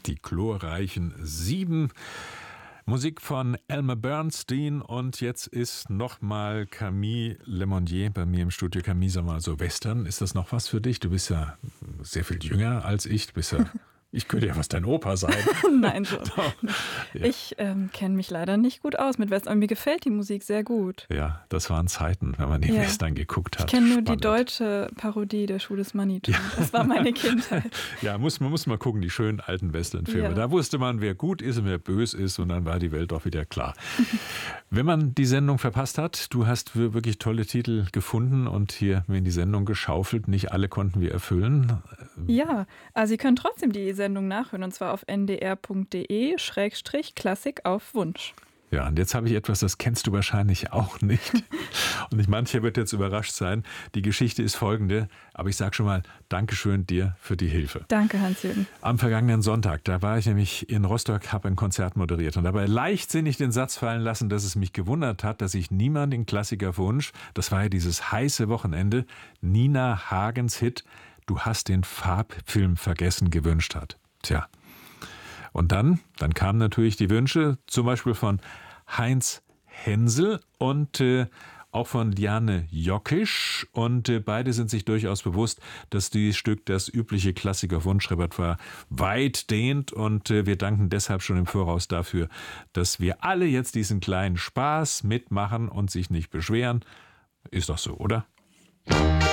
Die glorreichen 7. Musik von Elmer Bernstein. Und jetzt ist nochmal Camille Lemonnier bei mir im Studio. Camille, sag mal, so Western, ist das noch was für dich? Du bist ja sehr viel jünger als ich. Du bist ja, ich könnte ja fast dein Opa sein. Nein, so. Ja. Ich kenne mich leider nicht gut aus mit Western. Aber mir gefällt die Musik sehr gut. Ja, das waren Zeiten, wenn man die Western geguckt hat. Ich kenne nur die deutsche Parodie der Schuh des Manitou. Ja. Das war meine Kindheit. Ja, man muss mal gucken, die schönen alten Western-Filme. Ja. Da wusste man, wer gut ist und wer böse ist, und dann war die Welt auch wieder klar. Wenn man die Sendung verpasst hat, du hast wirklich tolle Titel gefunden und hier in die Sendung geschaufelt. Nicht alle konnten wir erfüllen. Ja, also Sie können trotzdem die Sendung nachhören, und zwar auf ndr.de/Klassik auf Wunsch. Ja, und jetzt habe ich etwas, das kennst du wahrscheinlich auch nicht. Und mancher wird jetzt überrascht sein. Die Geschichte ist folgende, aber ich sage schon mal Dankeschön dir für die Hilfe. Danke, Hans-Jürgen. Am vergangenen Sonntag, da war ich nämlich in Rostock, habe ein Konzert moderiert und dabei leichtsinnig den Satz fallen lassen, dass es mich gewundert hat, dass sich niemand den Klassiker Wunsch, das war ja dieses heiße Wochenende, Nina Hagens Hit Du hast den Farbfilm vergessen gewünscht hat. Tja. Und dann kamen natürlich die Wünsche, zum Beispiel von Heinz Hensel und auch von Diane Jockisch. Und beide sind sich durchaus bewusst, dass dieses Stück das übliche Klassiker-Wunschrepertoire weit dehnt. Und wir danken deshalb schon im Voraus dafür, dass wir alle jetzt diesen kleinen Spaß mitmachen und sich nicht beschweren. Ist doch so, oder?